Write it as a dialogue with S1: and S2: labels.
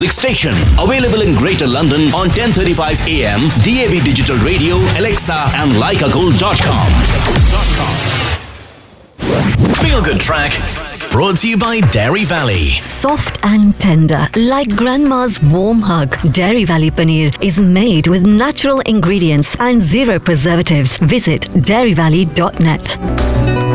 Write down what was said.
S1: Station available in Greater London on 10:35 AM, DAB Digital Radio, Alexa and likeagold.com. Feel Good Track brought to you by Dairy Valley.
S2: Soft and tender, like grandma's warm hug. Dairy Valley Paneer is made with natural ingredients and zero preservatives. Visit dairyvalley.net.